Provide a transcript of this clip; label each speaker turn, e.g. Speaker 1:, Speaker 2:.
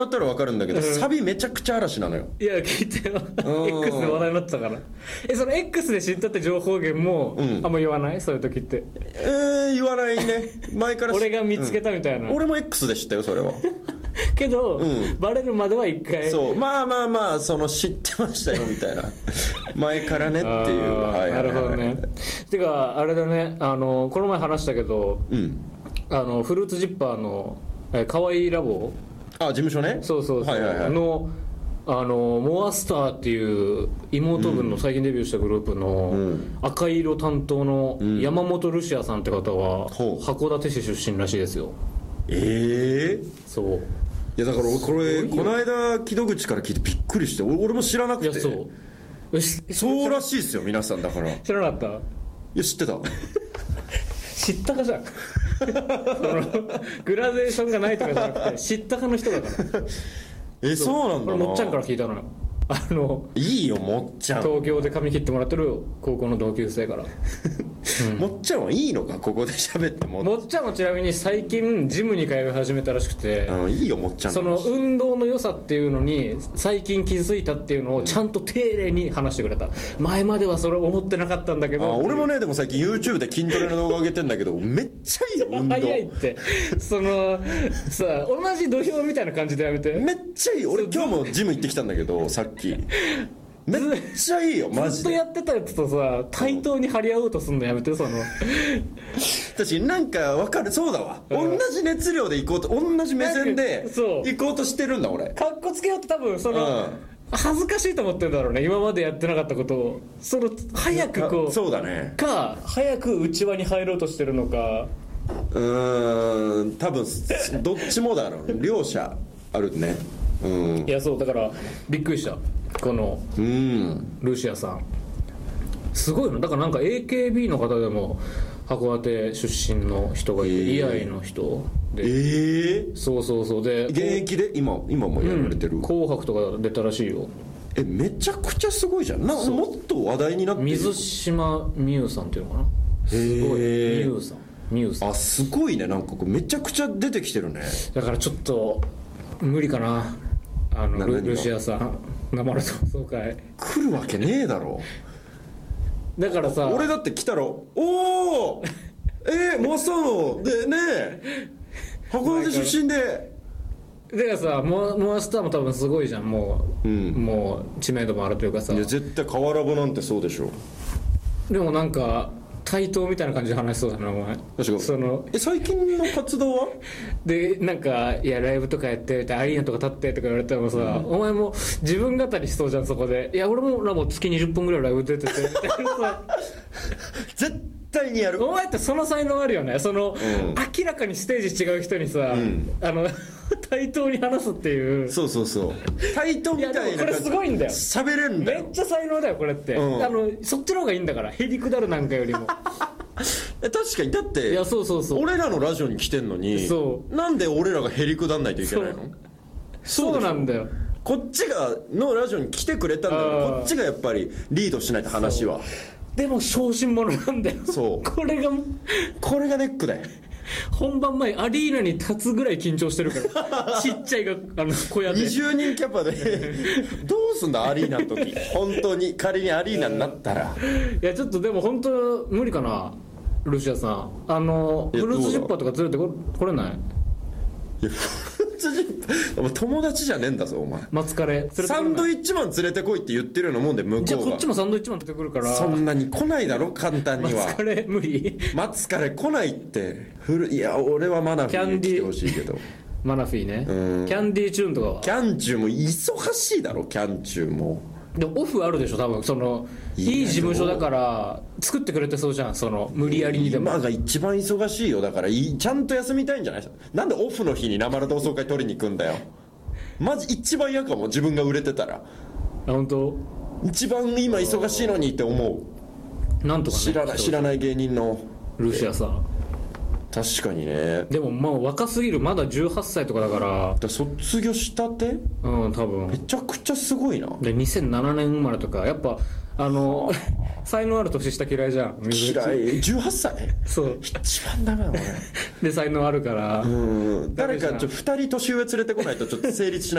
Speaker 1: だったら分かるんだけど、サビめちゃくちゃ嵐なのよ。
Speaker 2: いや聞いてよX で話題になってたから。その X で知ったって情報源も、あんま言わない？そういう時って。
Speaker 1: 言わないね。前から
Speaker 2: 俺が見つけたみたいな。
Speaker 1: 俺も X で知ったよそれは。
Speaker 2: けど、バレるまでは一回。
Speaker 1: そう、まあその知ってましたよみたいな。前からねっていう。
Speaker 2: なるほどね。てかあれだね、この前話したけど、フルーツジッパーの可愛いラボ。
Speaker 1: 事務所ね。
Speaker 2: そうのモアスターっていう妹分の最近デビューしたグループの赤色担当の山本ルシアさんって方は函館市出身らしいですよ。そう。
Speaker 1: いやだから俺この間木戸口から聞いてびっくりして、俺も知らなくて。いやそうらしいですよ皆さん。だから
Speaker 2: 知らなかった？い
Speaker 1: や知ってた。
Speaker 2: 知ったかじゃん。グラデーションがないとかじゃなくて知ったかの人だから。
Speaker 1: そうなんだな。
Speaker 2: もっちゃんから聞いたのよ。
Speaker 1: いいよもっちゃん。
Speaker 2: 東京で髪切ってもらってる高校の同級生から。
Speaker 1: もっちゃんはいいのかここで喋っても。
Speaker 2: もっちゃんはちなみに最近ジムに通い始めたらしくて、
Speaker 1: いいよもっちゃん。
Speaker 2: その運動の良さっていうのに最近気づいたっていうのをちゃんと丁寧に話してくれた。前まではそれ思ってなかったんだけど。
Speaker 1: 俺もねでも最近 YouTube で筋トレの動画上げてんだけどめっちゃいいよ運動。
Speaker 2: 早いってそのさ同じ土俵みたいな感じでやめて。
Speaker 1: めっちゃいい。俺今日もジム行ってきたんだけどさっきめっちゃいいよマジで。
Speaker 2: ずっとやってたやつとさ対等に張り合おうとすんのやめて。その
Speaker 1: 確かになんか分かる。そうだわ、同じ熱量で行こうと、同じ目線で行こうとしてるんだ俺。
Speaker 2: かっこつけようって多分その、恥ずかしいと思ってるんだろうね今までやってなかったことを。その早くこう
Speaker 1: そうだね
Speaker 2: か早く内輪に入ろうとしてるのか。
Speaker 1: 多分どっちもだろう。両者あるね。
Speaker 2: いやそうだからびっくりしたこのルシアさんすごいの。だからなんか AKB の方でも函館出身の人がいて、居合の人でそうで
Speaker 1: 現役で今もやられてる、
Speaker 2: 紅白とか出たらしいよ。
Speaker 1: めちゃくちゃすごいじゃん。もっと話題になってる。
Speaker 2: 水島美優さんっていうのかな。すごい美優さん
Speaker 1: すごいね。なんかめちゃくちゃ出てきてるね。
Speaker 2: だからちょっと無理かなルシアさん生の同窓会
Speaker 1: 来るわけねえだろ。
Speaker 2: だからさ
Speaker 1: 俺だって来たらおおマスターのでね函館出身で。
Speaker 2: だからさモアスターも多分すごいじゃんもう知名度もあるというかさ。
Speaker 1: いや絶対河原ボなんてそうでしょ。
Speaker 2: でもなんか対等みたいな感じで話しそうだなお前。その
Speaker 1: 最近の活動は
Speaker 2: でなんかいやライブとかやってアリーナとか立ってとか言われたらもさ、お前も自分語りしそうじゃんそこで。いや俺もらも月20本ぐらいライブ出てて
Speaker 1: 絶対にやる。
Speaker 2: お前ってその才能あるよね。その、明らかにステージ違う人にさ、対等に話すっていう。
Speaker 1: そう対等みたいな。
Speaker 2: これすごいんだよ。
Speaker 1: 喋れんだよ。
Speaker 2: めっちゃ才能だよこれって、そっちの方がいいんだからへりくだるなんかよりも
Speaker 1: 確かに。だって
Speaker 2: いやそう
Speaker 1: 俺らのラジオに来てんのになんで俺らがへりくだんないといけないの。
Speaker 2: そうなんだよ。
Speaker 1: こっちがのラジオに来てくれたんだからこっちがやっぱりリードしないと話は。
Speaker 2: でも小心者なんだよ。これが
Speaker 1: ネックだよ。
Speaker 2: 本番前アリーナに立つぐらい緊張してるからちっちゃい小屋で
Speaker 1: 20人キャパでどうすんだアリーナの時本当に仮にアリーナになったら。
Speaker 2: いやちょっとでも本当無理かなルシアさん。フルーツジッパーとか連れてこれない？
Speaker 1: いやフルーツジッパー友達じゃねえんだぞお前。
Speaker 2: 松カレ
Speaker 1: サンドイッチマン連れてこいって言ってるようなもんで向こうが。
Speaker 2: じゃあこっちもサンドイッチマン出てくるから
Speaker 1: そんなに来ないだろ簡単には。
Speaker 2: 松カレ無理。
Speaker 1: 松カレ来ないっていや俺はマナフィーに来てほしいけど
Speaker 2: マナフィーね。キャンディーチューンとかは。
Speaker 1: キャンチューも忙しいだろキャンチューも。
Speaker 2: でオフあるでしょ多分そのいい事務所だから作ってくれてそうじゃんその無理やりにでも。
Speaker 1: 今が一番忙しいよ。だからちゃんと休みたいんじゃないですか。なんでオフの日に生の同窓会取りに行くんだよ。マジ一番嫌かも自分が売れてたら。
Speaker 2: 本当
Speaker 1: 一番今忙しいのにって思う。
Speaker 2: なんとかね
Speaker 1: 知らない芸人の
Speaker 2: ルシアさん
Speaker 1: 確かにね。
Speaker 2: でもまあ若すぎる、まだ18歳とかだから、
Speaker 1: 卒業したて
Speaker 2: 多分
Speaker 1: めちゃくちゃすごいな。
Speaker 2: で2007年生まれとか、やっぱ才能ある年下嫌いじゃん、水口。
Speaker 1: 嫌い。18歳
Speaker 2: そう
Speaker 1: 一番ダメだもんね。
Speaker 2: で才能あるから、
Speaker 1: 誰か2人年上連れてこないとちょっと成立しない